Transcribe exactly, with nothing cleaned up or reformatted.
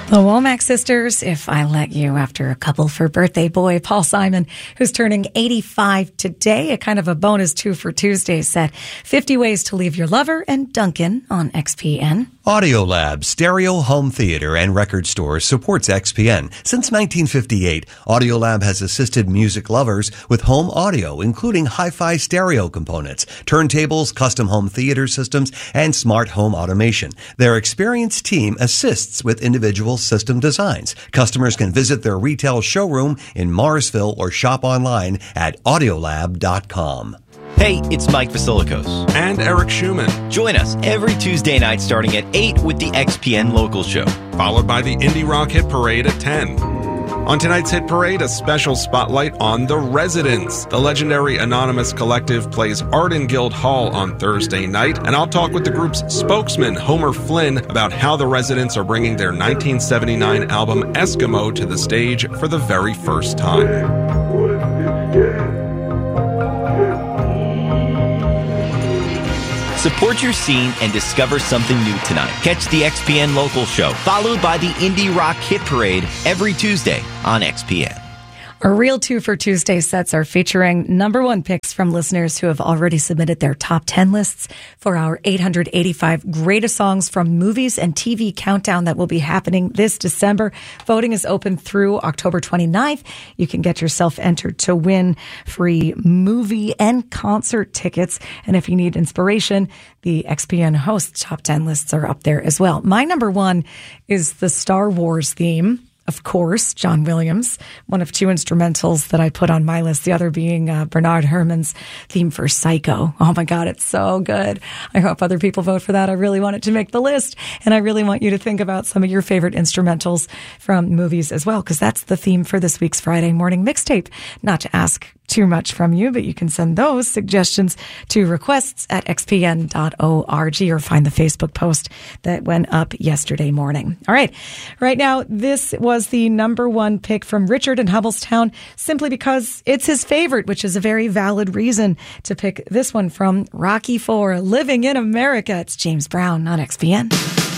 The Womack Sisters, If I Let You, after a couple for birthday boy Paul Simon, who's turning eighty-five today. A kind of a bonus two for Tuesday set. fifty Ways to Leave Your Lover, and Duncan on X P N. Audiolab Stereo Home Theater and Record Stores supports X P N. Since nineteen fifty-eight, Audiolab has assisted music lovers with home audio, including hi-fi stereo components, turntables, custom home theater systems, and smart home automation. Their experienced team assists with individual system designs. Customers can visit their retail showroom in Morrisville or shop online at audiolab dot com. Hey, it's Mike Basilikos. And Eric Schumann. Join us every Tuesday night starting at eight with the X P N Local Show. Followed by the Indie Rock Hit Parade at ten. On tonight's Hit Parade, a special spotlight on The Residents. The legendary Anonymous Collective plays Arden Guild Hall on Thursday night, and I'll talk with the group's spokesman, Homer Flynn, about how The Residents are bringing their nineteen seventy-nine album Eskimo to the stage for the very first time. Support your scene and discover something new tonight. Catch the X P N Local Show, followed by the Indie Rock Hit Parade every Tuesday on X P N. Our real two for Tuesday sets are featuring number one picks from listeners who have already submitted their top ten lists for our eight hundred eighty-five greatest songs from movies and T V countdown that will be happening this December. Voting is open through October twenty-ninth. You can get yourself entered to win free movie and concert tickets. And if you need inspiration, the X P N hosts top ten lists are up there as well. My number one is the Star Wars theme. Of course, John Williams, one of two instrumentals that I put on my list, the other being uh, Bernard Herrmann's theme for Psycho. Oh my God, it's so good. I hope other people vote for that. I really want it to make the list. And I really want you to think about some of your favorite instrumentals from movies as well, because that's the theme for this week's Friday morning mixtape. Not to ask too much from you, but you can send those suggestions to requests at x p n dot org or find the Facebook post that went up yesterday morning. All right. Right now, this was the number one pick from Richard in Hubblestown, simply because it's his favorite, which is a very valid reason to pick this one from Rocky four, Living in America. It's James Brown on X P N.